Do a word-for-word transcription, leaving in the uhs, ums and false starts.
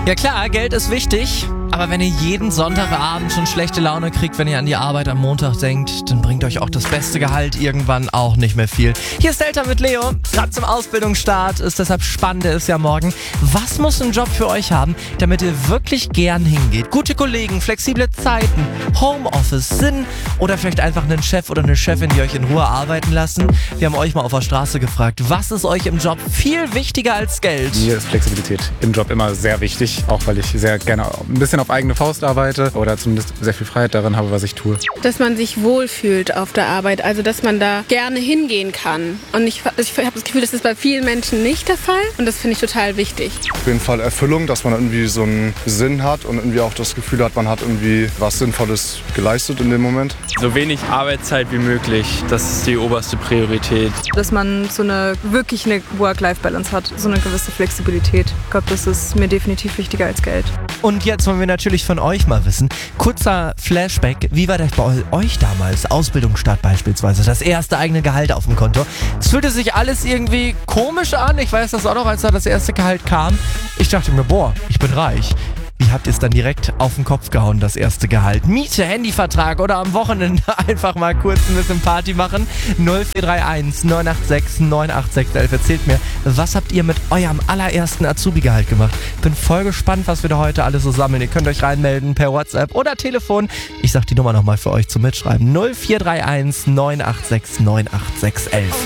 Ja klar, Geld ist wichtig, aber wenn ihr jeden Sonntagabend schon schlechte Laune kriegt, wenn ihr an die Arbeit am Montag denkt, dann bringt euch auch das beste Gehalt irgendwann auch nicht mehr viel. Hier ist Eltern mit Leo, gerade zum Ausbildungsstart, ist deshalb spannend, ist ja morgen. Was muss ein Job für euch haben, damit ihr wirklich gern hingeht? Gute Kollegen, flexible Zeiten, Homeoffice, Sinn oder vielleicht einfach einen Chef oder eine Chefin, die euch in Ruhe arbeiten lassen? Wir haben euch mal auf der Straße gefragt, was ist euch im Job viel wichtiger als Geld? Mir ist Flexibilität im Job immer sehr wichtig, auch weil ich sehr gerne ein bisschen auf eigene Faust arbeite oder zumindest sehr viel Freiheit darin habe, was ich tue. Dass man sich wohlfühlt auf der Arbeit, also dass man da gerne hingehen kann. Und ich, ich habe das Gefühl, das ist bei vielen Menschen nicht der Fall und das finde ich total wichtig. Auf jeden Fall Erfüllung, dass man irgendwie so einen Sinn hat und irgendwie auch das Gefühl hat, man hat irgendwie was Sinnvolles geleistet in dem Moment. So wenig Arbeitszeit wie möglich, das ist die oberste Priorität. Dass man so eine wirklich eine Work-Life-Balance hat, so eine gewisse Flexibilität. Ich glaube, das ist mir definitiv wichtiger als Geld. Und jetzt wollen wir natürlich von euch mal wissen, kurzer Flashback, wie war das bei euch damals? Ausbildungsstart beispielsweise, das erste eigene Gehalt auf dem Konto. Es fühlte sich alles irgendwie komisch an. Ich weiß das auch noch, als da das erste Gehalt kam. Ich dachte mir, boah, ich bin reich. Wie habt ihr es dann direkt auf den Kopf gehauen, das erste Gehalt? Miete, Handyvertrag oder am Wochenende einfach mal kurz ein bisschen Party machen? null vier drei eins neun acht sechs neun acht sechs elf. Erzählt mir, was habt ihr mit eurem allerersten Azubi-Gehalt gemacht? Bin voll gespannt, was wir da heute alles so sammeln. Ihr könnt euch reinmelden per WhatsApp oder Telefon. Ich sag die Nummer nochmal für euch zum Mitschreiben. null vier drei eins neun acht sechs neun acht sechs elf.